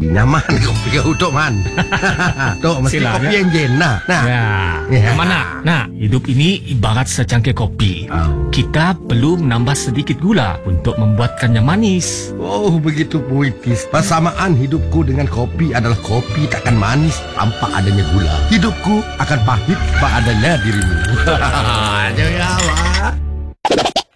kopi nyaman. Kopi kau Tok Man. Tok mesti Silakan. kopi yang jena. Nah. Ya, mana? Nah, hidup ini ibarat secangkir kopi. Kita perlu menambah sedikit gula untuk membuatkannya manis. Oh, begitu puitis. Persamaan hidupku dengan kopi adalah kopi takkan manis tanpa adanya gula. Hidupku akan pahit tanpa adanya dirimu. Jadi apa?